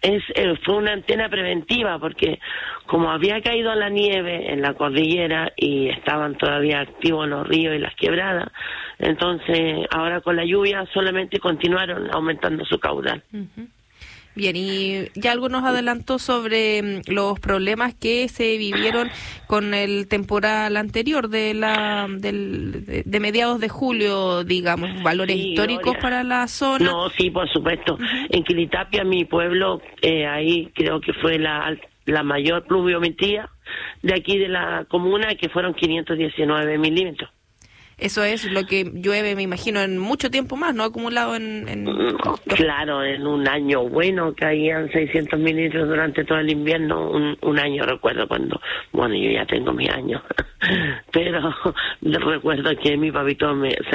fue una antena preventiva, porque como había caído la nieve en la cordillera y estaban todavía activos los ríos y las quebradas, entonces ahora con la lluvia solamente continuaron aumentando su caudal. Uh-huh. Bien, y ya algo nos adelantó sobre los problemas que se vivieron con el temporal anterior de mediados de julio, digamos, valores históricos, Gloria, para la zona. No, sí, por supuesto. Uh-huh. En Quilitapia, mi pueblo, ahí creo que fue la mayor pluviometría de aquí de la comuna, que fueron 519 milímetros. Eso es lo que llueve, me imagino, en mucho tiempo más, ¿no? Acumulado Claro, en un año bueno caían 600 mililitros durante todo el invierno. Un año recuerdo cuando, bueno, yo ya tengo mis años, pero recuerdo que mi papito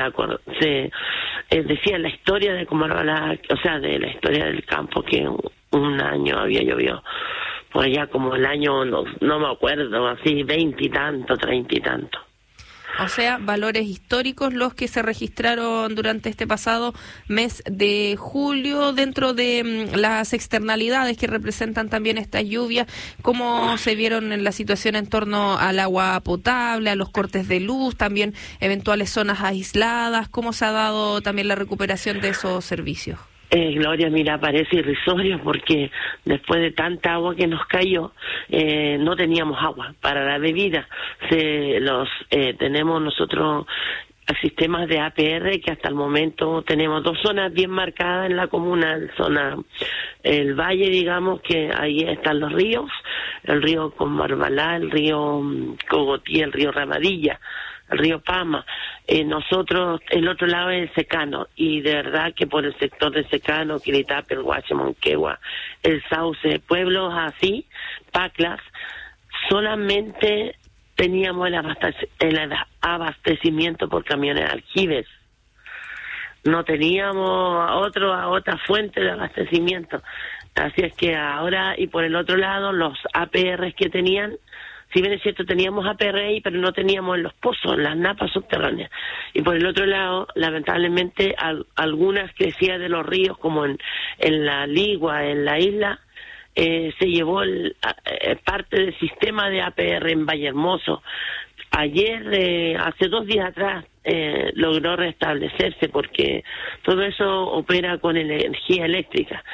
decía la historia de cómo era de la historia del campo, que un año había llovido por allá como el año, no me acuerdo, así 20 y tanto, 30 y tanto. O sea, valores históricos los que se registraron durante este pasado mes de julio, dentro de las externalidades que representan también estas lluvias. ¿Cómo se vieron en la situación en torno al agua potable, a los cortes de luz, también eventuales zonas aisladas? ¿Cómo se ha dado también la recuperación de esos servicios? Gloria, mira, parece irrisorio porque después de tanta agua que nos cayó, no teníamos agua para la bebida. Tenemos nosotros sistemas de APR que hasta el momento tenemos 2 zonas bien marcadas en la comuna, el valle, digamos, que ahí están los ríos, el río Combarbalá, el río Cogotí, el río Ramadilla, el río Pama. Nosotros, el otro lado es el secano, y de verdad que por el sector del secano, Quilitapia, el Guache, Monquegua, el Sauce, pueblos así, Paclas, solamente teníamos el abastecimiento por camiones de aljibes. No teníamos otra fuente de abastecimiento. Así es que ahora, y por el otro lado, los APRs que tenían, si bien es cierto, teníamos APRI, pero no teníamos en los pozos, en las napas subterráneas. Y por el otro lado, lamentablemente, algunas crecidas de los ríos, como en la Ligua, en la isla, se llevó parte del sistema de APR en Vallehermoso. Ayer, hace 2 días atrás, logró restablecerse, porque todo eso opera con energía eléctrica.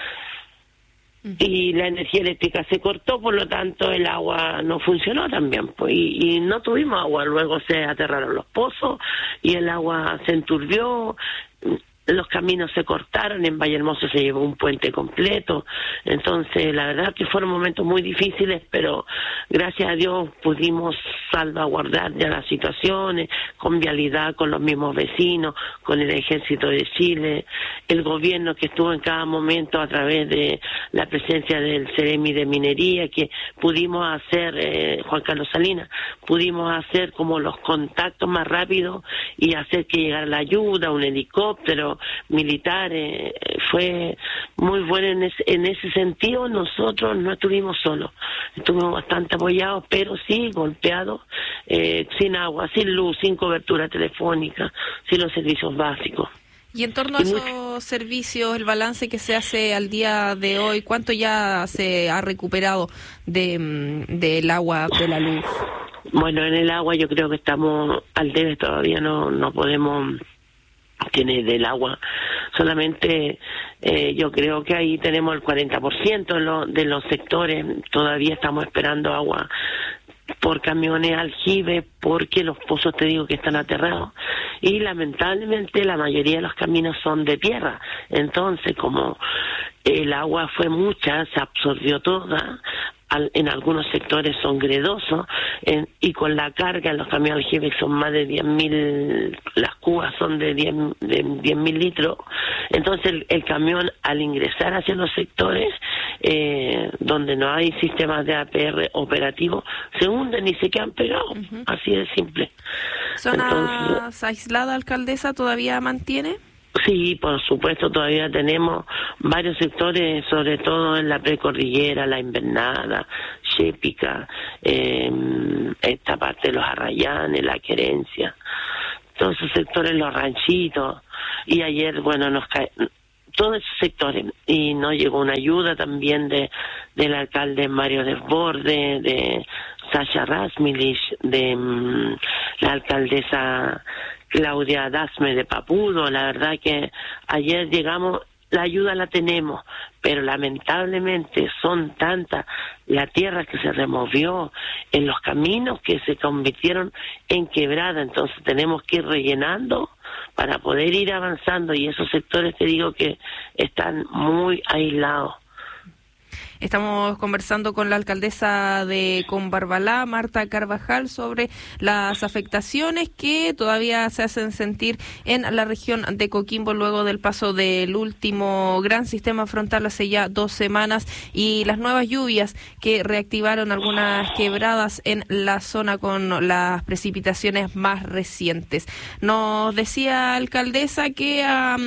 Y la energía eléctrica se cortó, por lo tanto el agua no funcionó también, pues, y no tuvimos agua. Luego se aterraron los pozos y el agua se enturbió, los caminos se cortaron, en Vallehermoso se llevó un puente completo. Entonces la verdad que fueron momentos muy difíciles, pero gracias a Dios pudimos salvaguardar ya las situaciones, con vialidad, con los mismos vecinos, con el Ejército de Chile, el gobierno que estuvo en cada momento a través de la presencia del Ceremi de Minería, que pudimos hacer, Juan Carlos Salinas, pudimos hacer como los contactos más rápidos y hacer que llegara la ayuda, un helicóptero militar. Fue muy bueno en ese sentido. Nosotros no estuvimos solos, estuvimos bastante apoyados, pero sí golpeados, sin agua, sin luz, sin cobertura telefónica, sin los servicios básicos. Y en torno a esos servicios, el balance que se hace al día de hoy, ¿cuánto ya se ha recuperado del agua, de la luz? Bueno, en el agua yo creo que estamos al debe, todavía no podemos tener del agua. Solamente yo creo que ahí tenemos el 40% de los sectores, todavía estamos esperando agua por camiones aljibes, porque los pozos, te digo, que están aterrados, y lamentablemente la mayoría de los caminos son de tierra. Entonces, como el agua fue mucha, se absorbió toda, en algunos sectores son gredosos, y con la carga en los camiones aljibes son más de 10.000, las cubas son de 10.000 litros. Entonces el camión, al ingresar hacia los sectores donde no hay sistemas de APR operativos, se hunden y se quedan pegados. Uh-huh. Así de simple. ¿Zonas aisladas, alcaldesa, todavía mantiene? Sí, por supuesto, todavía tenemos varios sectores, sobre todo en la precordillera, la Invernada, Chépica, esta parte de los Arrayanes, la Querencia, todos esos sectores, los ranchitos. Y ayer, bueno, todos esos sectores, y nos llegó una ayuda también del alcalde Mario Desborde, de Sasha Rasmilich, de la alcaldesa Claudia Dasme de Papudo. La verdad que ayer llegamos, la ayuda la tenemos, pero lamentablemente son tantas la tierra que se removió en los caminos que se convirtieron en quebrada, entonces tenemos que ir rellenando para poder ir avanzando, y esos sectores te digo que están muy aislados. Estamos conversando con la alcaldesa de Combarbalá, Marta Carvajal, sobre las afectaciones que todavía se hacen sentir en la región de Coquimbo luego del paso del último gran sistema frontal hace ya 2 semanas y las nuevas lluvias que reactivaron algunas quebradas en la zona con las precipitaciones más recientes. Nos decía alcaldesa que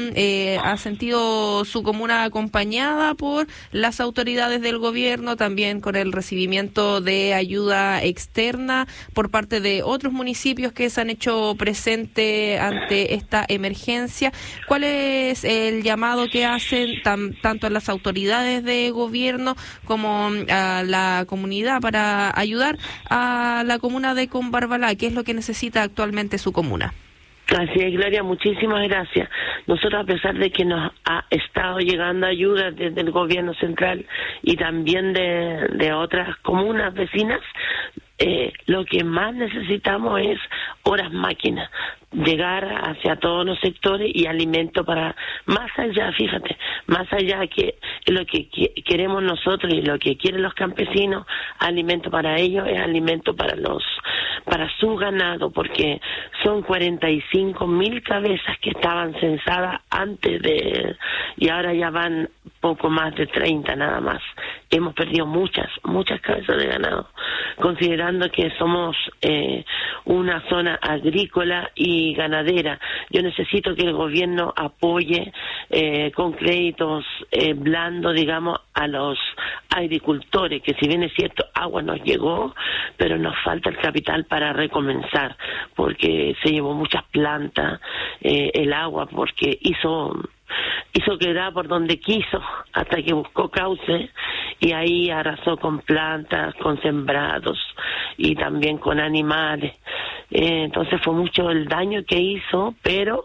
ha sentido su comuna acompañada por las autoridades del gobierno, también con el recibimiento de ayuda externa por parte de otros municipios que se han hecho presente ante esta emergencia. ¿Cuál es el llamado que hacen tanto a las autoridades de gobierno como a la comunidad para ayudar a la comuna de Combarbalá? ¿Qué es lo que necesita actualmente su comuna? Así es, Gloria, muchísimas gracias. Nosotros, a pesar de que nos ha estado llegando ayuda desde el gobierno central y también de otras comunas vecinas, lo que más necesitamos es horas máquinas, llegar hacia todos los sectores y alimento para más allá, fíjate, más allá que lo que queremos nosotros y lo que quieren los campesinos, alimento para ellos es alimento para su ganado, porque son 45.000 cabezas que estaban censadas antes y ahora ya van poco más de 30 nada más. Hemos perdido muchas cabezas de ganado, considerando que somos una zona agrícola y ganadera. Yo necesito que el gobierno apoye con créditos blandos, digamos, a los agricultores, que si bien es cierto, agua nos llegó, pero nos falta el capital para recomenzar, porque se llevó muchas plantas, el agua, porque hizo quebrar por donde quiso, hasta que buscó cauce, y ahí arrasó con plantas, con sembrados y también con animales. Entonces fue mucho el daño que hizo, pero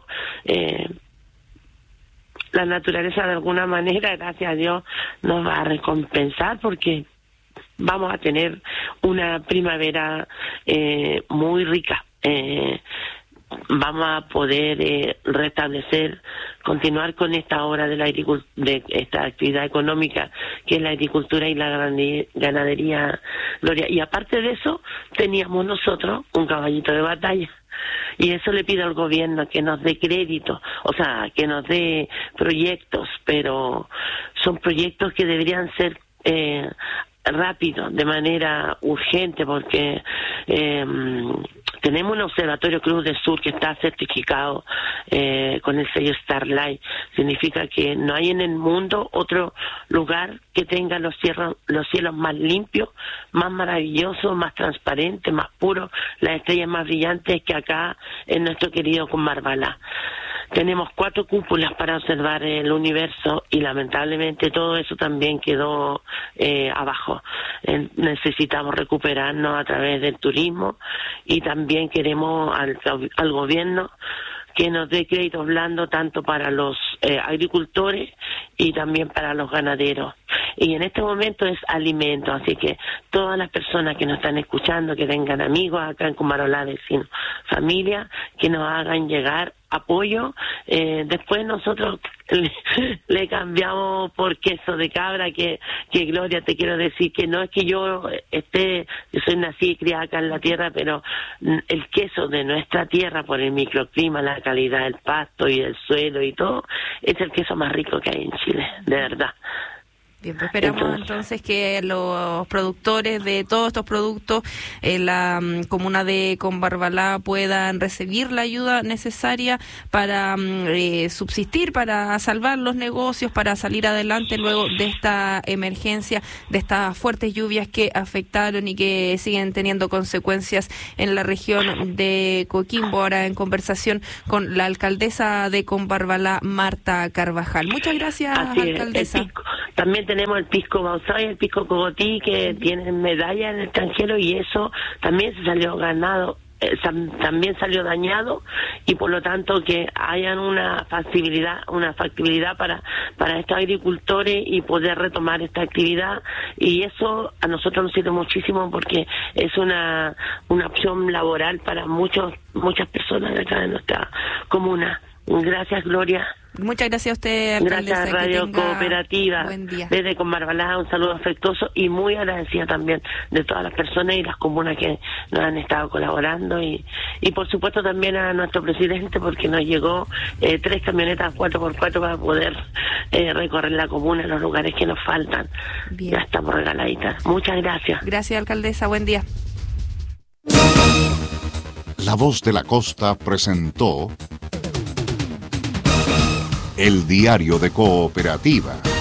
la naturaleza de alguna manera, gracias a Dios, nos va a recompensar, porque vamos a tener una primavera muy rica. Vamos a poder restablecer, continuar con esta obra de esta actividad económica que es la agricultura y la ganadería, Gloria. Y aparte de eso, teníamos nosotros un caballito de batalla. Y eso le pido al gobierno, que nos dé crédito, o sea, que nos dé proyectos, pero son proyectos que deberían ser rápido, de manera urgente, porque tenemos un observatorio Cruz del Sur que está certificado con el sello Starlight. Significa que no hay en el mundo otro lugar que tenga los cielos más limpios, más maravillosos, más transparentes, más puros, las estrellas más brillantes que acá en nuestro querido Combarbalá. Tenemos 4 cúpulas para observar el universo y lamentablemente todo eso también quedó abajo. Necesitamos recuperarnos a través del turismo, y también queremos al gobierno que nos dé créditos blandos tanto para los agricultores y también para los ganaderos. Y en este momento es alimento, así que todas las personas que nos están escuchando, que tengan amigos acá en Combarbalá, vecinos, familia, que nos hagan llegar apoyo. Después nosotros le cambiamos por queso de cabra, que Gloria, te quiero decir que no es que yo soy nacida y criada acá en la tierra, pero el queso de nuestra tierra, por el microclima, la calidad del pasto y del suelo y todo, es el queso más rico que hay en Chile, de verdad. Bien, pues esperamos entonces que los productores de todos estos productos en la comuna de Combarbalá puedan recibir la ayuda necesaria para subsistir, para salvar los negocios, para salir adelante luego de esta emergencia, de estas fuertes lluvias que afectaron y que siguen teniendo consecuencias en la región de Coquimbo. Ahora en conversación con la alcaldesa de Combarbalá, Marta Carvajal. Muchas gracias, alcaldesa. También tenemos el pisco Bausá y el pisco Cogotí, que tienen medalla en el extranjero, y eso también se salió ganado, también salió dañado, y por lo tanto que hayan una factibilidad para estos agricultores y poder retomar esta actividad, y eso a nosotros nos sirve muchísimo porque es una opción laboral para muchas personas de acá de nuestra comuna. Gracias, Gloria. Muchas gracias a usted, alcaldesa. Gracias, Radio Cooperativa. Buen día. Desde Combarbalá, un saludo afectuoso y muy agradecida también de todas las personas y las comunas que nos han estado colaborando, y por supuesto también a nuestro presidente, porque nos llegó 3 camionetas 4x4 para poder recorrer la comuna en los lugares que nos faltan. Bien. Ya estamos regaladitas. Muchas gracias. Gracias, alcaldesa. Buen día. La Voz de la Costa presentó El Diario de Cooperativa.